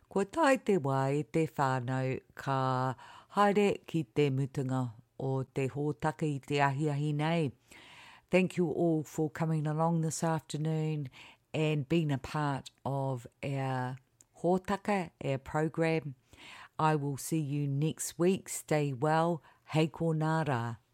Kua tai te wā e te whānau ka haere ki te mutunga o te hōtaka I te ahiahi nei. Thank you all for coming along this afternoon and being a part of our hōtaka, our program. I will see you next week. Stay well. Hei ko nā rā.